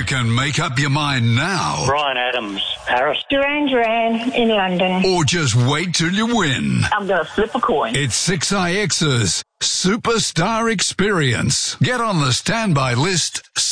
can make up your mind now. Brian Adams, Paris. Duran in London. Or just wait till you win. I'm going to flip a coin. It's 6IX's Superstar Experience. Get on the standby list